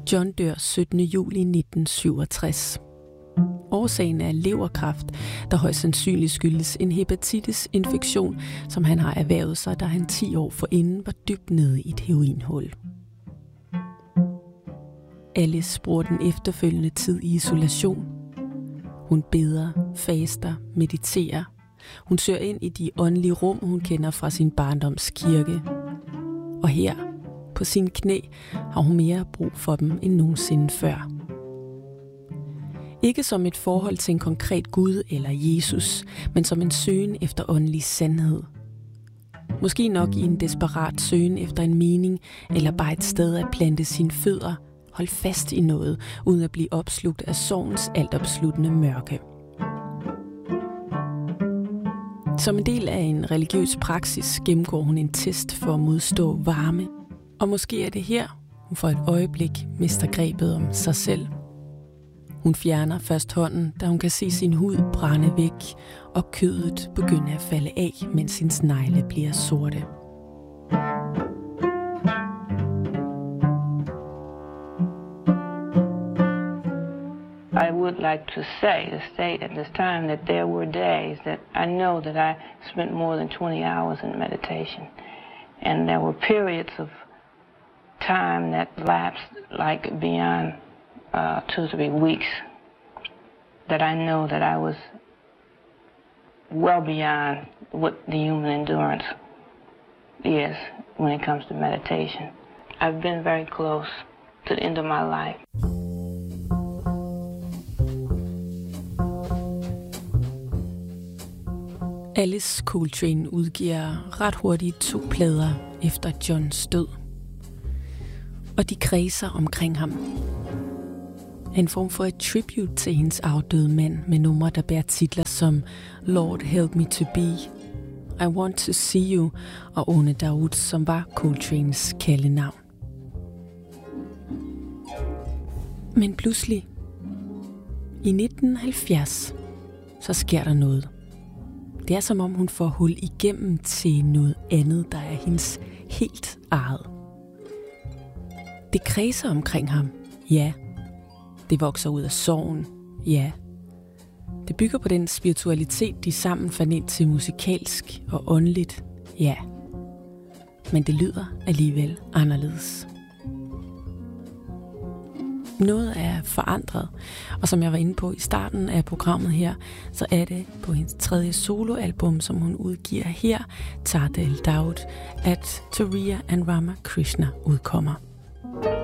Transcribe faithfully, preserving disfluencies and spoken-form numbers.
John dør syttende juli nitten syvogtres. Årsagen er leverkræft, der højst sandsynligt skyldes en hepatitis-infektion, som han har erhvervet sig, da han ti år forinden var dybt nede i et heroinhul. Alice bruger den efterfølgende tid i isolation. Hun beder, faster, mediterer. Hun søger ind i de åndelige rum, hun kender fra sin barndoms kirke. Og her, på sine knæ, har hun mere brug for dem end nogensinde før. Ikke som et forhold til en konkret Gud eller Jesus, men som en søgen efter åndelig sandhed. Måske nok i en desperat søgen efter en mening, eller bare et sted at plante sine fødder, holde fast i noget, uden at blive opslugt af sorgens altopsluttende mørke. Som en del af en religiøs praksis gennemgår hun en test for at modstå varme, og måske er det her, hun for et øjeblik mister grebet om sig selv. Hun fjerner først hånden, da hun kan se sin hud brænde væk, og kødet begynde at falde af, mens hendes negle bliver sorte. I would like to say, to state at this time, that there were days that I know that I spent more than twenty hours in meditation. And there were periods of time that lapsed like beyond uh, two or three weeks, that I know that I was well beyond what the human endurance is when it comes to meditation. I've been very close to the end of my life. Alice Coltrane udgiver ret hurtigt to plader efter Johns død. Og de kredser omkring ham. En form for et tribute til hendes afdøde mand med numre, der bærer titler som Lord Help Me To Be, I Want To See You og One Daoud, som var Coltranes kaldenavn. Men pludselig, i nitten halvfjerds, så sker der noget. Det er som om hun får hul igennem til noget andet, der er hendes helt eget. Det kredser omkring ham, ja. Det vokser ud af sorgen, ja. Det bygger på den spiritualitet, de sammen fandt ind til musikalsk og åndeligt, ja. Men det lyder alligevel anderledes. Noget er forandret, og som jeg var inde på i starten af programmet her, så er det på hendes tredje soloalbum, som hun udgiver her, Tardel Daoud, at Turiya and Ramakrishna udkommer.